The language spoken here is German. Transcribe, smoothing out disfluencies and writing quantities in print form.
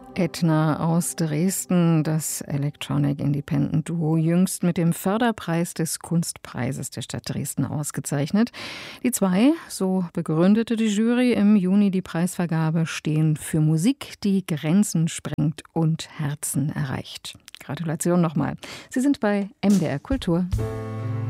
Etna aus Dresden, das Electronic Independent Duo, jüngst mit dem Förderpreis des Kunstpreises der Stadt Dresden ausgezeichnet. Die zwei, so begründete die Jury im Juni die Preisvergabe, stehen für Musik, die Grenzen sprengt und Herzen erreicht. Gratulation nochmal. Sie sind bei MDR Kultur.